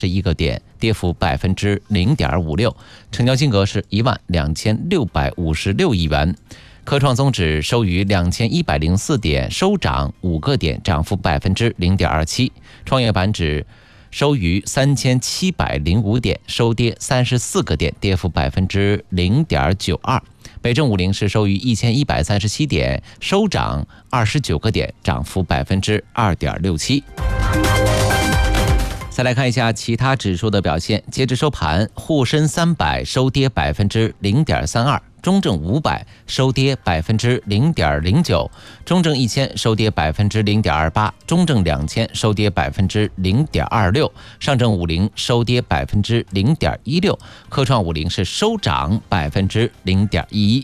1个点，跌幅0.56%，成交金额是12656亿元。科创综指收于2104点，收涨5个点，涨幅0.27%。创业板指收于3705点，收跌34个点，跌幅0.92%。北证50是收于1137点，收涨29个点，涨幅2.67%。再来看一下其他指数的表现，截至收盘，沪深300收跌0.32%。中证500收跌0.09%，中证1000收跌0.28%，中证2000收跌0.26%，上证50收跌0.16%，科创50是收涨0.11%。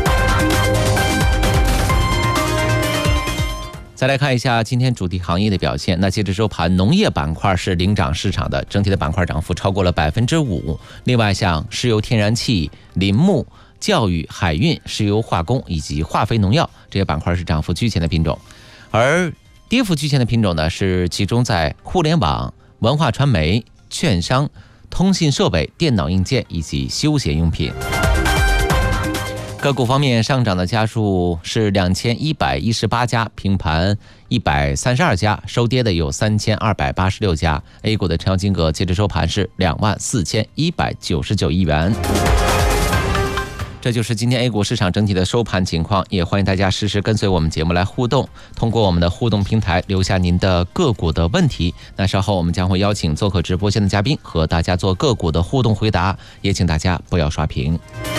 再来看一下今天主题行业的表现。那截至收盘，农业板块是领涨市场的，整体的板块涨幅超过了5%。另外，像石油天然气、林木、教育、海运、石油化工以及化肥农药这些板块是涨幅居前的品种，而跌幅居前的品种呢，是集中在互联网、文化传媒、券商、通信设备、电脑硬件以及休闲用品。个股方面，上涨的家数是2118家，平盘132家，收跌的有3286家。A 股的成交金额截至收盘是24199亿元。这就是今天 A 股市场整体的收盘情况，也欢迎大家实时跟随我们节目来互动，通过我们的互动平台留下您的个股的问题。那稍后我们将会邀请做客直播间的嘉宾和大家做个股的互动回答，也请大家不要刷屏。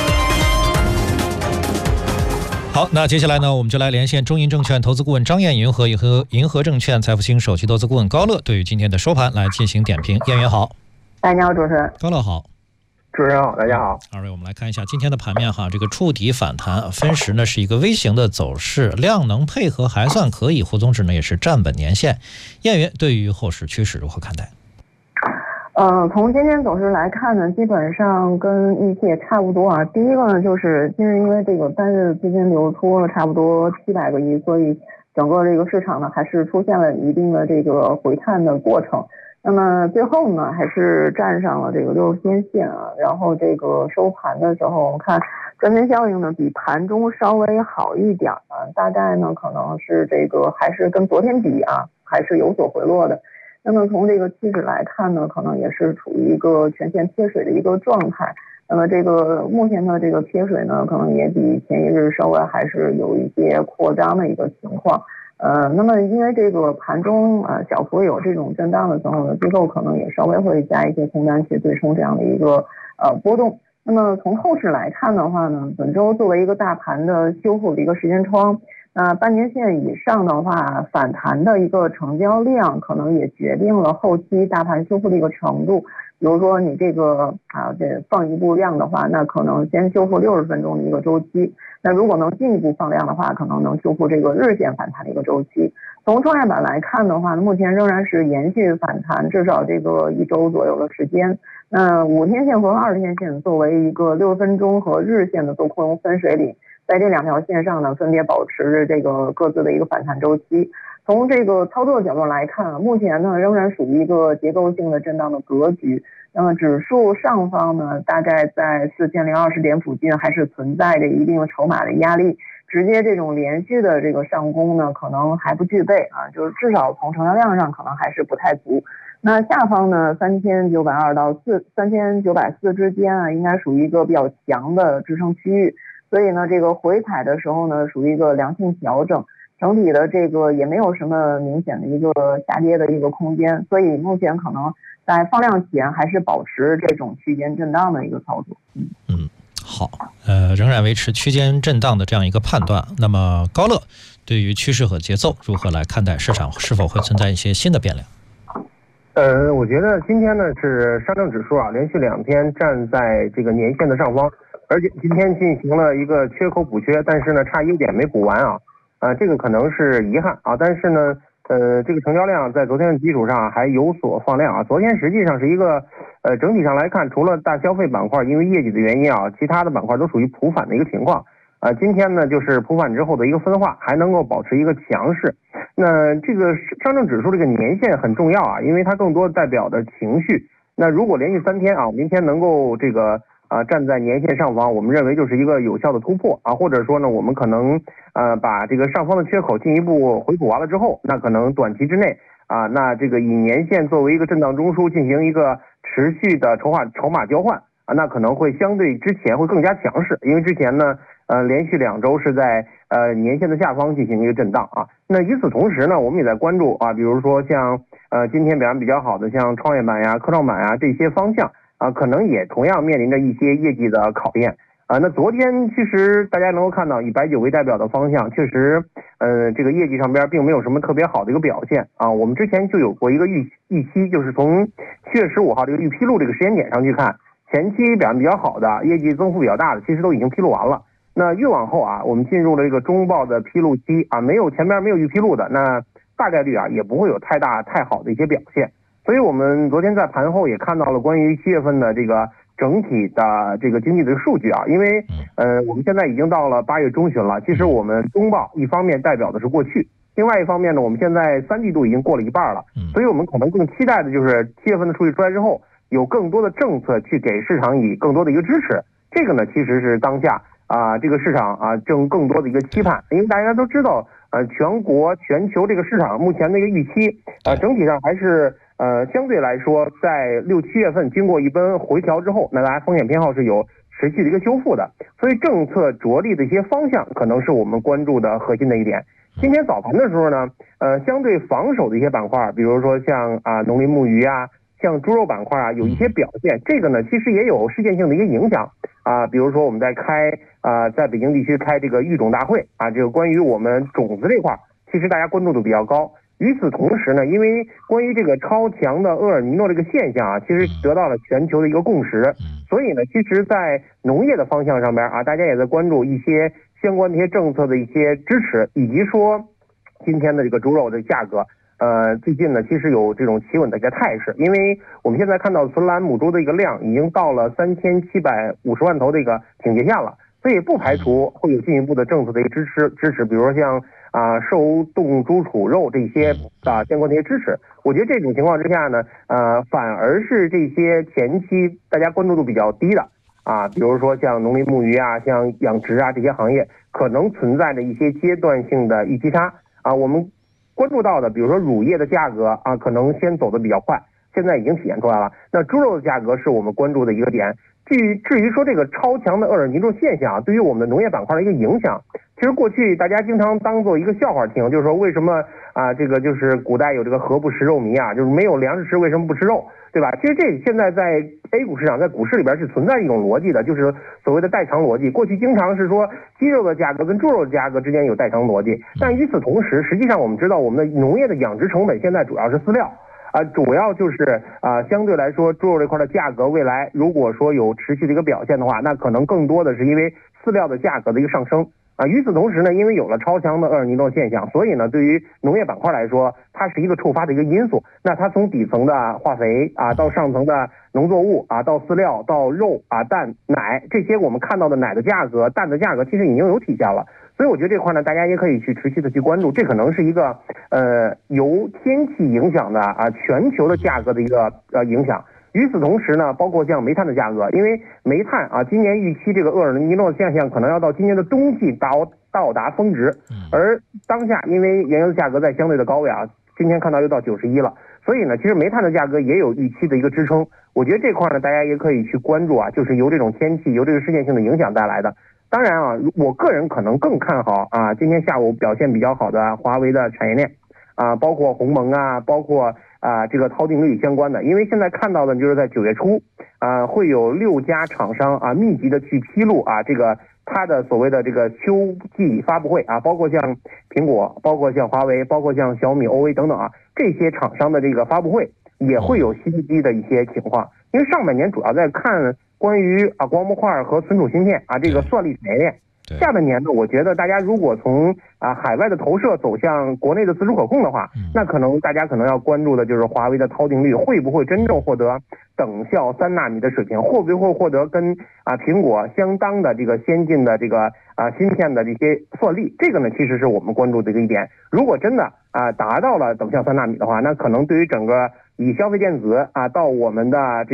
好，那接下来呢，我们就来连线中银证券投资顾问张燕云和银河证券财富星首席投资顾问高乐，对于今天的收盘来进行点评。燕云好。 大家好，主持人。 高乐好。 主持人好，大家好。 二位，我们来看一下今天的盘面哈，这个触底反弹，分时呢是一个微型的走势，量能配合还算可以，沪综指呢也是站稳年线。燕云对于后市趋势如何看待？ 从今天走势来看呢，基本上跟预期也差不多啊。第一个呢，就是今日因为这个单日资金流出了差不多700个亿，所以整个这个市场呢还是出现了一定的这个回探的过程。那么最后呢，还是站上了这个60天线啊，然后这个收盘的时候，我们看赚钱效应呢比盘中稍微好一点啊，大概呢可能是这个还是跟昨天比啊，还是有所回落的。那么从这个气势来看呢，可能也是处于一个全线贴水的一个状态。那么这个目前的这个贴水呢，可能也比前一日稍微还是有一些扩张的一个情况。那么因为这个盘中小幅有这种震荡的时候呢，机构可能也稍微会加一些空单去对冲这样的一个波动。那么从后市来看的话呢，本周作为一个大盘的修复的一个时间窗，半年线以上的话，反弹的一个成交量可能也决定了后期大盘修复的一个程度。比如说你这个这放一步量的话，那可能先修复60分钟的一个周期。那如果能进一步放量的话，可能能修复这个日线反弹的一个周期。从创业板来看的话，目前仍然是延续反弹，至少这个1周左右的时间。那5天线和20天线作为一个60分钟和日线的做扩容分水岭，在这2条线上呢，分别保持着这个各自的一个反弹周期。从这个操作角度来看，目前呢仍然属于一个结构性的震荡的格局。那么指数上方呢，大概在4020点附近还是存在着一定的筹码的压力，直接这种连续的这个上攻呢，可能还不具备啊，就是至少从成交量上可能还是不太足。那下方呢，3920到3940之间啊，应该属于一个比较强的支撑区域，所以呢，这个回踩的时候呢，属于一个良性调整。整体的这个也没有什么明显的一个下跌的一个空间，所以目前可能在放量前还是保持这种区间震荡的一个操作。 好，仍然维持区间震荡的这样一个判断。那么高乐对于趋势和节奏如何来看待？市场是否会存在一些新的变量？ 我觉得今天呢是上证指数连续2天站在这个年线的上方，而且今天进行了一个缺口补缺，但是呢差1点没补完这个可能是遗憾但是呢这个成交量在昨天的基础上还有所放量昨天实际上是一个整体上来看，除了大消费板块因为业绩的原因其他的板块都属于普反的一个情况今天呢就是普反之后的一个分化，还能够保持一个强势。那这个上证指数这个年线很重要因为它更多代表的情绪， 那如果连续3天啊，明天能够这个站在年线上方，我们认为就是一个有效的突破啊，或者说呢，我们可能把这个上方的缺口进一步回补完了之后，那可能短期之内啊，那这个以年线作为一个震荡中枢进行一个持续的筹码交换啊，那可能会相对之前会更加强势，因为之前呢连续2周是在年线的下方进行一个震荡啊。那与此同时呢，我们也在关注啊，比如说像今天表现比较好的像创业板呀、科创板呀这些方向啊，可能也同样面临着一些业绩的考验啊。那昨天其实大家能够看到以白酒为代表的方向，确实这个业绩上边并没有什么特别好的一个表现啊。我们之前就有过一个预期，就是从7月15号这个预披露这个时间点上去看，前期表现比较好的、业绩增幅比较大的，其实都已经披露完了。那越往后啊，我们进入了这个中报的披露期啊，前面没有预披露的，那大概率啊也不会有太好的一些表现。所以我们昨天在盘后也看到了关于7月份的这个整体的这个经济的数据啊，因为我们现在已经到了8月中旬了，其实我们中报一方面代表的是过去，另外一方面呢，我们现在3季度已经过了一半了，所以我们可能更期待的就是7月份的数据出来之后，有更多的政策去给市场以更多的一个支持，这个呢其实是当下这个市场正更多的一个期盼，因为大家都知道全球这个市场目前的一个预期整体上还是相对来说在6、7月份经过一波回调之后，那大家风险偏好是有持续的一个修复的，所以政策着力的一些方向可能是我们关注的核心的一点。今天早盘的时候呢相对防守的一些板块，比如说像农林牧渔啊，像猪肉板块有一些表现，这个呢其实也有事件性的一个影响比如说我们在北京地区开这个育种大会这个关于我们种子这块其实大家关注度比较高。与此同时呢，因为关于这个超强的厄尔尼诺这个现象其实得到了全球的一个共识，所以呢其实在农业的方向上边大家也在关注一些相关的一些政策的一些支持，以及说今天的这个猪肉的价格最近呢其实有这种企稳的一个态势，因为我们现在看到存栏母猪的一个量已经到了3750万头的一个警戒线了，所以不排除会有进一步的政策的一个支持，比如说像受冻猪储肉这些相关的一些支持。我觉得这种情况之下呢反而是这些前期大家关注度比较低的比如说像农林牧渔像养殖这些行业可能存在的一些阶段性的预期差我们关注到的比如说乳业的价格可能先走的比较快，现在已经体现出来了。那猪肉的价格是我们关注的一个点。至于说这个超强的厄尔尼诺现象对于我们的农业板块的一个影响，其实过去大家经常当做一个笑话听，就是说为什么这个就是古代有这个何不食肉糜就是没有粮食吃为什么不吃肉，对吧？其实这现在在 A 股市场在股市里边是存在一种逻辑的，就是所谓的代偿逻辑。过去经常是说鸡肉的价格跟猪肉的价格之间有代偿逻辑，但与此同时实际上我们知道我们的农业的养殖成本现在主要是饲料主要就是相对来说猪肉这块的价格未来如果说有持续的一个表现的话，那可能更多的是因为饲料的价格的一个上升与此同时呢，因为有了超强的厄尔尼诺现象，所以呢对于农业板块来说它是一个触发的一个因素。那它从底层的化肥到上层的农作物到饲料到肉蛋奶，这些我们看到的奶的价格蛋的价格其实已经有体现了。所以我觉得这块呢大家也可以去持续的去关注，这可能是一个由天气影响的全球的价格的一个影响。与此同时呢，包括像煤炭的价格，因为煤炭今年预期这个厄尔尼诺现象可能要到今年的冬季到达峰值，而当下因为原油的价格在相对的高位今天看到又到91了，所以呢其实煤炭的价格也有预期的一个支撑。我觉得这块呢大家也可以去关注就是由这种天气由这个事件性的影响带来的。当然我个人可能更看好今天下午表现比较好的华为的产业链包括鸿蒙包括这个超定律相关的，因为现在看到的就是在9月初会有6家厂商密集的去披露这个它的所谓的这个秋季发布会包括像苹果，包括像华为，包括像小米、OV 等等这些厂商的这个发布会也会有新机的一些情况。因为上半年主要在看关于光模块和存储芯片这个算力产业链， 下半年呢，我觉得大家如果从海外的投射走向国内的自主可控的话，那可能大家要关注的就是华为的套定率会不会真正获得等效3纳米的水平，会不会获得跟苹果相当的这个先进的这个芯片的这些算力，这个呢其实是我们关注的一点。如果真的达到了等效3纳米的话，那可能对于整个以消费电子到我们的